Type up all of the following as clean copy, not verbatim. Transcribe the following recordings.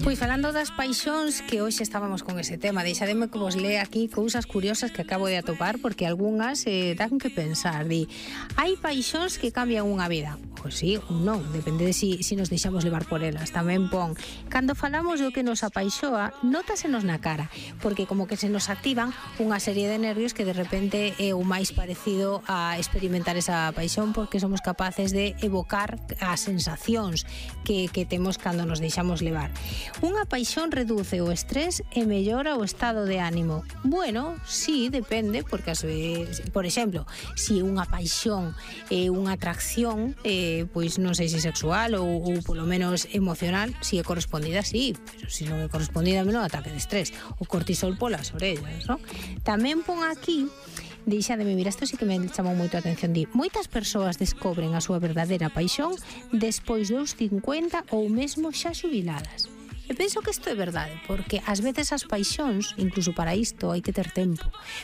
Pois falando das paixóns, que hoxe estábamos con ese tema, deixademe que vos lea aquí cousas curiosas que acabo de atopar, porque algunhas dan que pensar. Hai paixóns que cambian unha vida. Pois sí ou non, depende de si nos deixamos levar por elas. Tamén pon, cando falamos do que nos apaixoa, nótasenos na cara, porque como que se nos activan unha serie de nervios que de repente é o máis parecido a experimentar esa paixón, porque somos capaces de evocar as sensacións que temos cando nos deixamos levar. Unha paixón reduce o estrés e mellora o estado de ánimo. Bueno, sí, depende, porque por exemplo, se unha paixón é unha atracción, pois non sei se sexual ou polo menos emocional, se é correspondida, sí, pero se non é correspondida, menos ataque de estrés, o cortisol polas orellas, non? Tamén pon aquí, deixademe mirar, isto sí que me chamou moito a atención, moitas persoas descobren a súa verdadeira paixón despois dos 50 ou mesmo xa xubiladas. E penso que isto é verdade, porque ás veces as paixóns, incluso para isto, hai que ter tempo.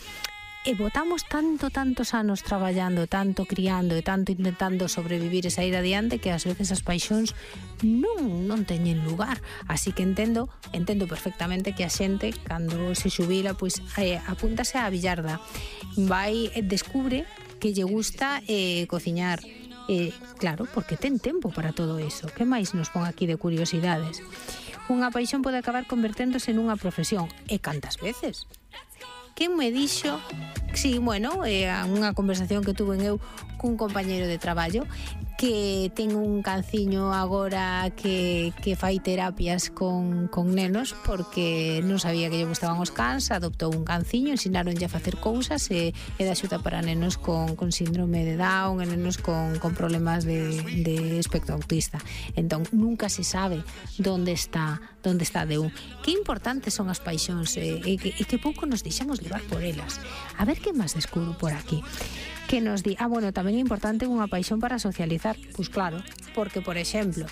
E botamos tantos anos traballando, tanto criando e tanto intentando sobrevivir e sair adiante, que ás veces as paixóns non teñen lugar. Así que entendo perfectamente que a xente, cando se xubila, pois apúntase á billarda. Descubre que lle gusta cociñar. Claro, porque ten tempo para todo eso. Que máis nos pon aquí de curiosidades? Unha paixón pode acabar converténdose nunha profesión. E cantas veces? Quen me dixo? Sí, bueno, unha conversación que tuve eu cun compañeiro de traballo que ten un canciño agora que fai terapias con nenos, porque non sabía que lle gustaban os cans, adoptou un canciño, ensinaronlle a facer cousas e dá axuda para nenos con síndrome de Down e nenos con problemas de espectro autista. Entón, nunca se sabe onde está de un. Que importantes son as paixóns e que pouco nos deixamos levar por elas. A ver que máis descubro por aquí. Que nos bueno, tamén é importante unha paixón para socializar. Pois claro, porque, por exemplo,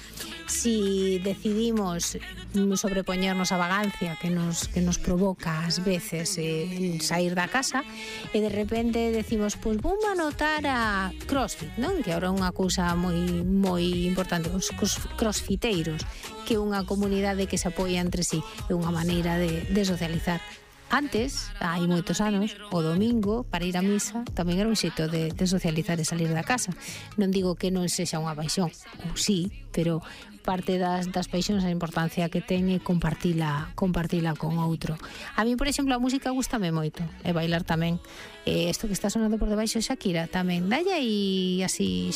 si decidimos sobrepoñernos a vagancia que nos provoca ás veces sair da casa, e de repente decimos, pois vou anotar a CrossFit, non? Que agora é unha cousa moi importante, os crossfiteiros, que é unha comunidade que se apoia entre sí, é unha maneira de socializar. Antes, hai moitos anos, o domingo, para ir a misa, tamén era un xeito de socializar e salir da casa. Non digo que non sexa unha paixón, ou sí, pero parte das paixóns, a importancia que ten é compartila con outro. A mí, por exemplo, a música gústame moito, e bailar tamén. Isto que está sonando por debaixo, Shakira, tamén. Dalle aí así